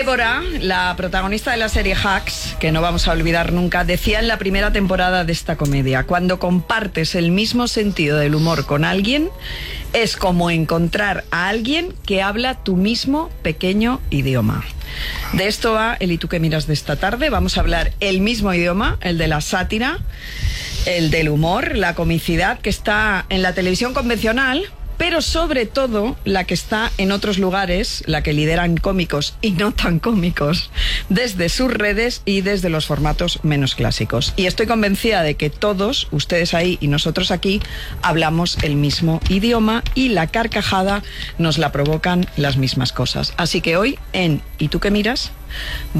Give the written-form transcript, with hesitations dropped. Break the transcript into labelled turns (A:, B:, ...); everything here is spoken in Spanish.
A: Débora, la protagonista de la serie Hacks, que no vamos a olvidar nunca, decía en la primera temporada de esta comedia: cuando compartes el mismo sentido del humor con alguien, es como encontrar a alguien que habla tu mismo pequeño idioma. De esto va el ¿Y tú qué miras? De esta tarde. Vamos a hablar el mismo idioma, el de la sátira, el del humor, la comicidad que está en la televisión convencional, pero sobre todo la que está en otros lugares, la que lideran cómicos y no tan cómicos, desde sus redes y desde los formatos menos clásicos. Y estoy convencida de que todos, ustedes ahí y nosotros aquí, hablamos el mismo idioma y la carcajada nos la provocan las mismas cosas. Así que hoy en ¿Y tú qué miras?